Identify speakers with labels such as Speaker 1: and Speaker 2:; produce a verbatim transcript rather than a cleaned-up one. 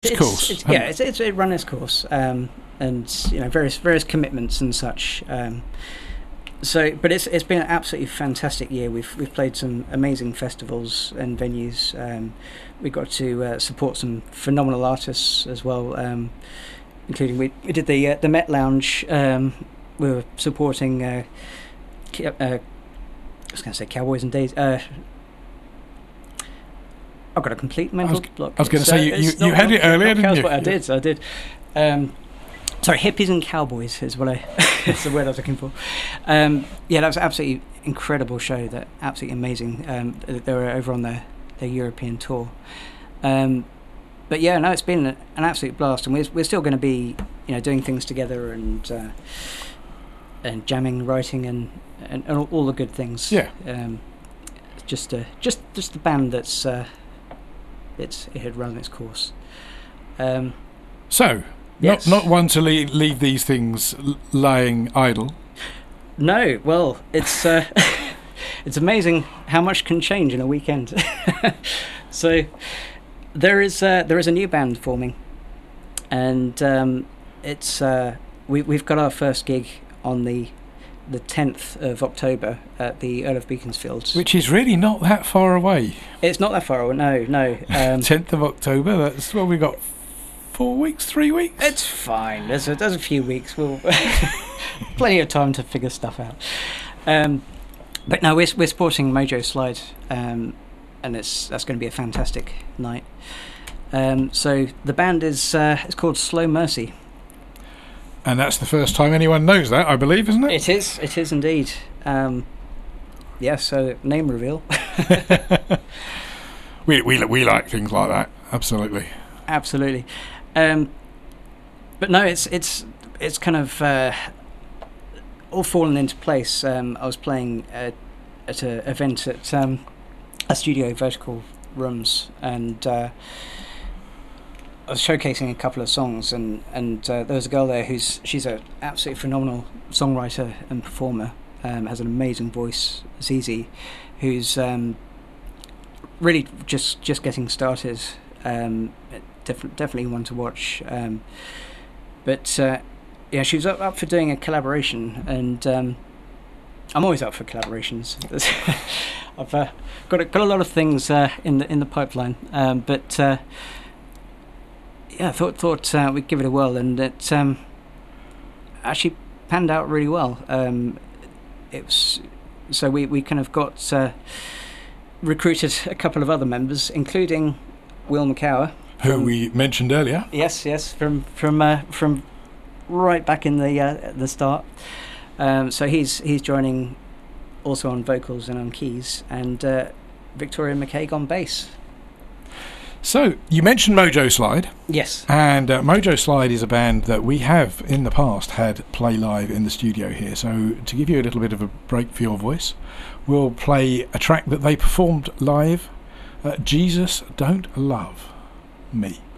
Speaker 1: It's,
Speaker 2: course.
Speaker 1: It's, yeah, it's, it's it run its course, um, and you know various various commitments and such. Um, so, but it's it's been an absolutely fantastic year. We've we've played some amazing festivals and venues. Um, we got to uh, support some phenomenal artists as well, um, including we we did the uh, the Met Lounge. Um, we were supporting. Uh, uh, I was going to say Cowboys and Days. Uh, I've got a complete mental
Speaker 2: I was,
Speaker 1: block.
Speaker 2: I was going to
Speaker 1: It's,
Speaker 2: say,
Speaker 1: uh,
Speaker 2: you, you,
Speaker 1: not-
Speaker 2: you had
Speaker 1: not-
Speaker 2: it earlier,
Speaker 1: not
Speaker 2: didn't you?
Speaker 1: Cowboys, I did, I did. Um, sorry, hippies and cowboys is what I. It's the word I was looking for. Um, yeah, that was an absolutely incredible show. That absolutely amazing. Um, they were over on their, their European tour. Um, but yeah, no, it's been an absolute blast, and we're we're still going to be, you know, doing things together and uh, and jamming, writing, and and, and all, all the good things.
Speaker 2: Yeah.
Speaker 1: Um, just uh, just just the band that's. Uh, It's, it had run its course. Um,
Speaker 2: So,
Speaker 1: yes.
Speaker 2: not not one to leave, leave these things l- lying idle.
Speaker 1: No, well, it's uh, it's amazing how much can change in a weekend. So there is uh, there is a new band forming, and um, it's uh, we we've got our first gig on the the tenth of October at the Earl of Beaconsfield.
Speaker 2: Which is really not that far away.
Speaker 1: It's not that far away. No, no. Um,
Speaker 2: tenth of October, that's what we got, four weeks, three weeks?
Speaker 1: It's fine. There's a, there's a few weeks. We'll plenty of time to figure stuff out. Um, but no, we're we're supporting Mojo Slide, um, and it's that's going to be a fantastic night. Um, so the band is uh, it's called Slow Mercy.
Speaker 2: And that's the first time anyone knows that, I believe, isn't it?
Speaker 1: It is. It is indeed. Um, yeah. So name reveal.
Speaker 2: we we we like things like that. Absolutely.
Speaker 1: Absolutely. Um, but no, it's it's it's kind of uh, all fallen into place. Um, I was playing at, at an event at um, a studio, Vertical Rooms, and uh, I was showcasing a couple of songs, and and uh, there was a girl there who's she's an absolutely phenomenal songwriter and performer. Um, has an amazing voice, Zizi, who's um, really just just getting started. Um, def- definitely one to watch. Um, but uh, yeah, she was up, up for doing a collaboration, and um, I'm always up for collaborations. I've uh, got a, got a lot of things uh, in the in the pipeline, um, but uh, yeah, thought thought uh, we'd give it a whirl, and it um, actually panned out really well. Um, it was so we we kind of got uh, recruited a couple of other members, including Will McCower,
Speaker 2: who from, we mentioned earlier.
Speaker 1: Yes, yes, from from uh, from right back in the uh, the start. Um, so he's he's joining also on vocals and on keys, and uh, Victoria McCaig on bass.
Speaker 2: So you mentioned Mojo Slide.
Speaker 1: Yes.
Speaker 2: And uh, Mojo Slide is a band that we have in the past had play live in the studio here. So to give you a little bit of a break for your voice, we'll play a track that they performed live. Uh, Jesus Don't Love Me.